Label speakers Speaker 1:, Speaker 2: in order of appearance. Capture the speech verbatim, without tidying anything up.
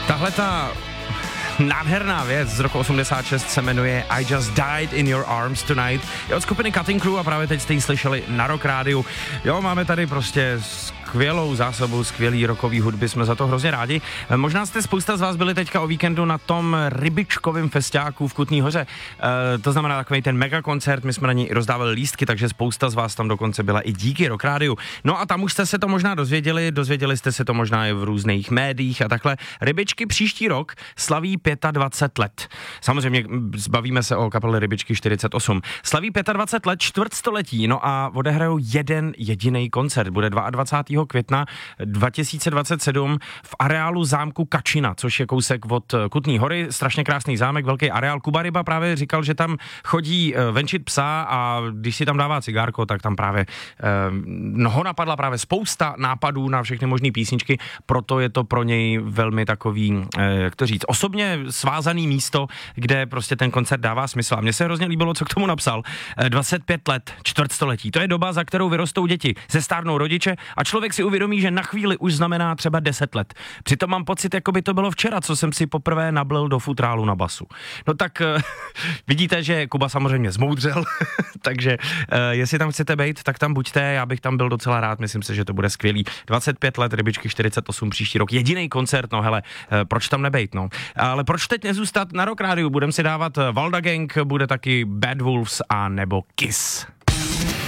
Speaker 1: Tahle ta nádherná věc z roku osmdesát šest se jmenuje I Just Died in Your Arms Tonight. Je od skupiny Cutting Crew a právě teď jste ji slyšeli na Rock Rádiu. Jo, máme tady prostě skvělou zásobu, skvělý rockový hudby, jsme za to hrozně rádi. Možná jste spousta z vás byli teďka o víkendu na tom rybičkovém festiáku v Kutný Hoře. E, to znamená takový ten mega koncert, my jsme na něj rozdávali lístky, takže spousta z vás tam dokonce byla i díky Rock Rádiu. No a tam už jste se to možná dozvěděli, dozvěděli jste se to možná i v různých médiích a takhle. Rybičky příští rok slaví dvacet pět let. Samozřejmě zbavíme se o kapele Rybičky čtyřicet osm. Slaví dvacet pět let, čtvrtstoletí, no a odehrajou jeden jediný koncert. Bude dvacátého druhého května dva tisíce dvacet sedm v areálu zámku Kačina, což je kousek od Kutný Hory, strašně krásný zámek, velký areál. Kuba Ryba právě říkal, že tam chodí venčit psa a když si tam dává cigárko, tak tam právě no, ho napadla právě spousta nápadů na všechny možné písničky, proto je to pro něj velmi takový, jak to říct, osobně svázaný místo, kde prostě ten koncert dává smysl. A mně se hrozně líbilo, co k tomu napsal. dvacet pět let, čtvrtstoletí. To je doba, za kterou vyrostou děti, zestárnou rodiče a člověk si uvědomí, že na chvíli už znamená třeba deset let. Přitom mám pocit, jako by to bylo včera, co jsem si poprvé nablil do futrálu na basu. No tak vidíte, že Kuba samozřejmě zmoudřel, takže jestli tam chcete být, tak tam buďte, já bych tam byl docela rád, myslím si, že to bude skvělý. dvacet pět let, Rybičky čtyřicet osm příští rok, jediný koncert, no hele, proč tam nebejt, no. Ale proč teď nezůstat na Rock Rádiu? Budem si dávat Valda Gang, bude taky Bad Wolves a nebo Kiss.